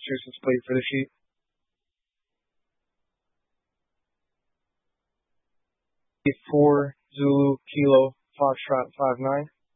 license plate for the sheet. 4 Zulu Kilo Foxtrot 59.